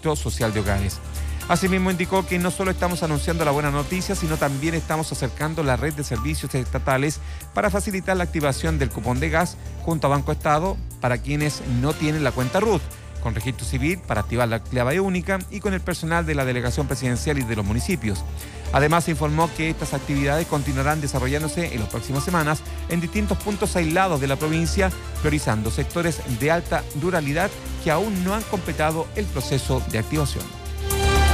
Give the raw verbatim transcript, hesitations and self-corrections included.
Registro Social de Hogares. Asimismo, indicó que no solo estamos anunciando la buena noticia, sino también estamos acercando la red de servicios estatales para facilitar la activación del cupón de gas junto a Banco Estado para quienes no tienen la cuenta R U T, con registro civil para activar la clave única y con el personal de la delegación presidencial y de los municipios. Además, se informó que estas actividades continuarán desarrollándose en las próximas semanas en distintos puntos aislados de la provincia, priorizando sectores de alta ruralidad que aún no han completado el proceso de activación.